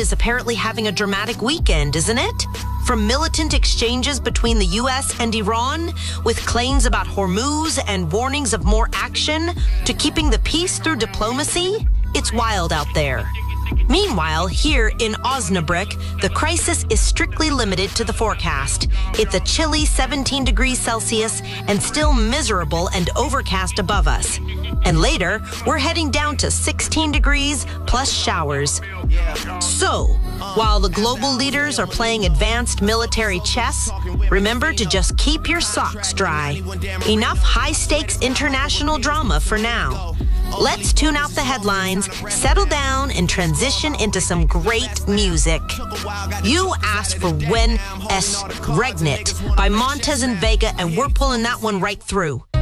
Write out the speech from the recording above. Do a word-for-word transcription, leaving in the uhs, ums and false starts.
is apparently having a dramatic weekend, isn't it? From militant exchanges between the U S and Iran, with claims about Hormuz and warnings of more action, to keeping the peace through diplomacy, it's wild out there. Meanwhile, here in Osnabrück, the crisis is strictly limited to the forecast. It's a chilly seventeen degrees Celsius and still miserable and overcast above us. And later, we're heading down to sixteen degrees plus showers. So, while the global leaders are playing advanced military chess, remember to just keep your socks dry. Enough high-stakes international drama for now. Let's tune out the headlines, settle down, and transition into some great music. You asked for When Es Regnet by Montez and Vega, and we're pulling that one right through.